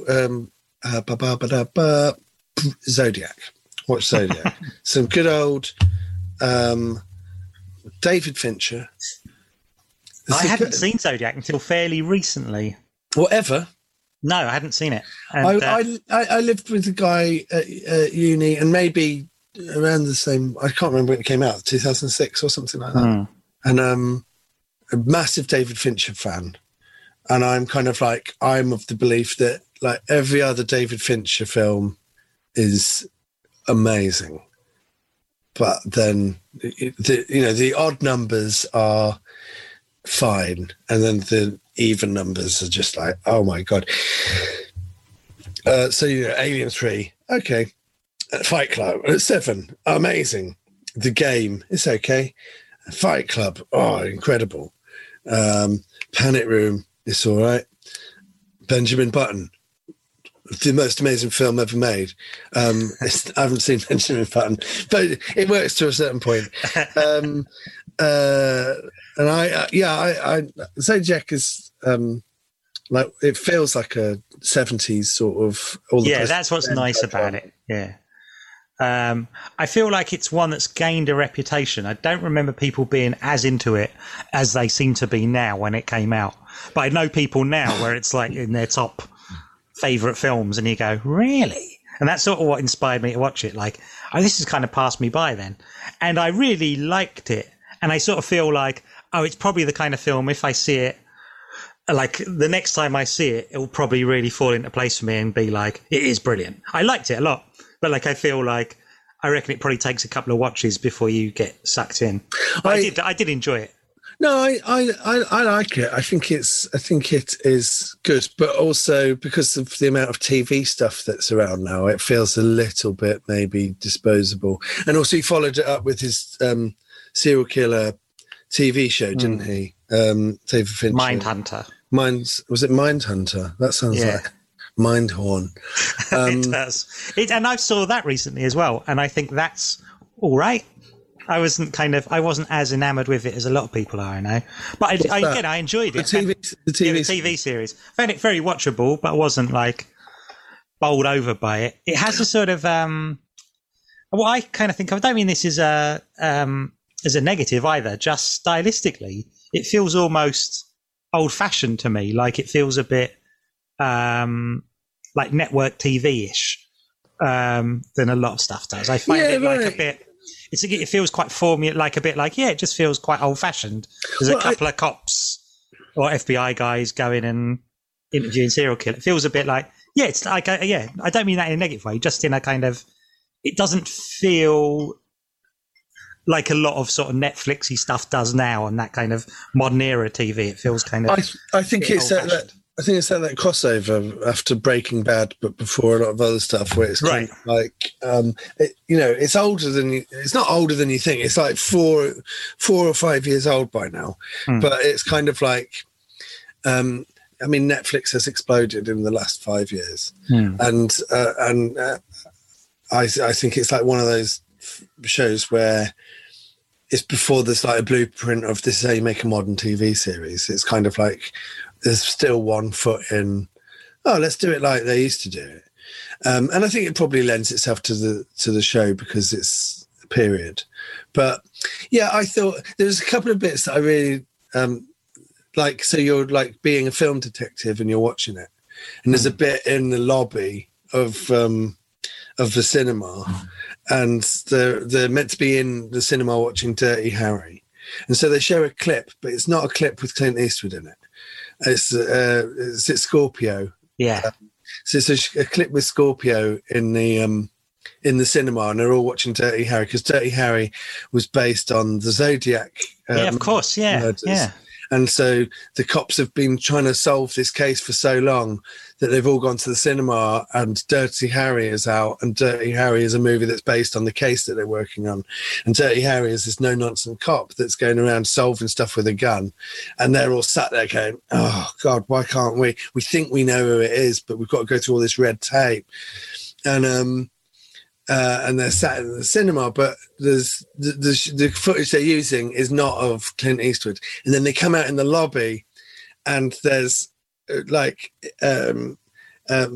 Zodiac. Watch Zodiac. Some good old David Fincher. I hadn't seen Zodiac until fairly recently. Whatever. No, I hadn't seen it. And, I lived with a guy at uni, and maybe around the same. I can't remember when it came out, 2006 or something like that. And a massive David Fincher fan, and I'm kind of like, I'm of the belief that like every other David Fincher film is amazing, but then the odd numbers are fine, and then the even numbers are just like, oh my god. So Alien 3, okay. Fight Club 7, amazing. The Game, it's okay. Fight Club, oh, incredible. Panic Room, it's all right. Benjamin Button, the most amazing film ever made. I haven't seen Benjamin Button, but it works to a certain point. And I Zodiac is like, it feels like a 70s sort of. That's what's nice about it. Yeah. I feel like it's one that's gained a reputation. I don't remember people being as into it as they seem to be now when it came out. But I know people now where it's like in their top favourite films, and you go, really? And that's sort of what inspired me to watch it. Like, oh, this has kind of passed me by then. And I really liked it. And I sort of feel like, oh, it's probably the kind of film, if I see it, like the next time I see it, it will probably really fall into place for me and be like, it is brilliant. I liked it a lot. But like, I feel like, I reckon it probably takes a couple of watches before you get sucked in. I did enjoy it. No, I like it. I think it is good, but also because of the amount of TV stuff that's around now, it feels a little bit maybe disposable. And also, he followed it up with his serial killer TV show, didn't he? David Fincher. Mindhunter. Was it Mindhunter? That sounds like Mindhorn. It does. And I saw that recently as well, and I think that's all right. I wasn't as enamoured with it as a lot of people are, I know. But I enjoyed it. The TV series. I found it very watchable, but I wasn't like bowled over by it. It has a sort of what I kind of think of. I don't mean this as a negative either. Just stylistically, it feels almost old-fashioned to me. Like it feels a bit like network TV-ish than a lot of stuff does. I find it like a bit. It feels quite it just feels quite old-fashioned. There's a couple of cops or FBI guys going and interviewing serial killers. It feels a bit like, it's like, I don't mean that in a negative way, just in a kind of, it doesn't feel like a lot of sort of Netflixy stuff does now and that kind of modern era TV. It feels kind of. I think it's that crossover after Breaking Bad, but before a lot of other stuff, where it's kind of like, it's older than it's not older than you think. It's like 4 or 5 years old by now, but it's kind of like, Netflix has exploded in the last 5 years, and I think it's like one of those shows where it's before there's like a blueprint of this is how you make a modern TV series. It's kind of like, there's still one foot in, let's do it like they used to do it. And I think it probably lends itself to the show because it's a period. But yeah, I thought there's a couple of bits that I really like. So you're like being a film detective and you're watching it. And there's a bit in the lobby of the cinema, and they're meant to be in the cinema watching Dirty Harry. And so they show a clip, but it's not a clip with Clint Eastwood in it. It's Scorpio. Yeah. So it's a clip with Scorpio in the cinema, and they're all watching Dirty Harry because Dirty Harry was based on the Zodiac. Of course. Yeah. Murders. Yeah. And so the cops have been trying to solve this case for so long that they've all gone to the cinema, and Dirty Harry is out, and Dirty Harry is a movie that's based on the case that they're working on. And Dirty Harry is this no-nonsense cop that's going around solving stuff with a gun. And they're all sat there going, oh, God, why can't we? We think we know who it is, but we've got to go through all this red tape. And they're sat in the cinema, but there's the footage they're using is not of Clint Eastwood. And then they come out in the lobby, and there's like